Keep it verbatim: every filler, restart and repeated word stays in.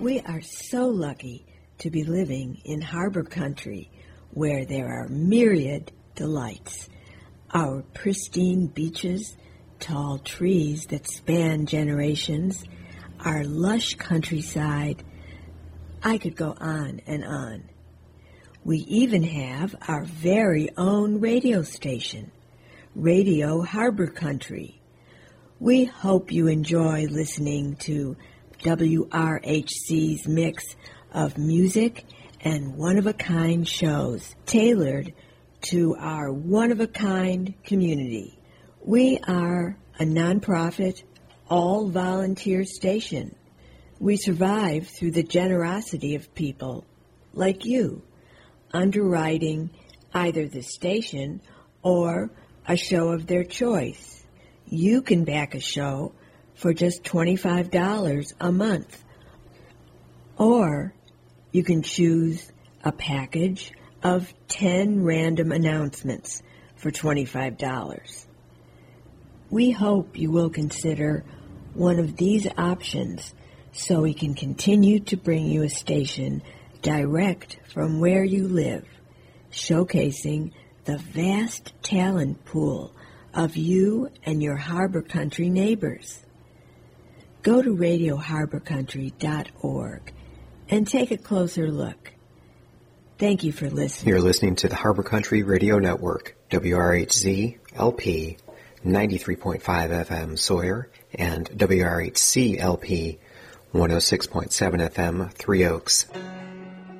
We are so lucky to be living in harbor country where there are myriad delights. Our pristine beaches, tall trees that span generations, our lush countryside. I could go on and on. We even have our very own radio station, Radio Harbor Country. We hope you enjoy listening to W R H C's mix of music and one-of-a-kind shows tailored to our one-of-a-kind community. We are a nonprofit, all-volunteer station. We survive through the generosity of people like you, underwriting either the station or a show of their choice. You can back a show for just twenty-five dollars a month, or you can choose a package of ten random announcements for twenty-five dollars. We hope you will consider one of these options so we can continue to bring you a station direct from where you live, showcasing the vast talent pool of you and your harbor country neighbors. Go to radio harbor country dot org and take a closer look. Thank you for listening. You're listening to the Harbor Country Radio Network, W R H Z L P ninety-three point five F M Sawyer and W R H C L P one oh six point seven F M Three Oaks.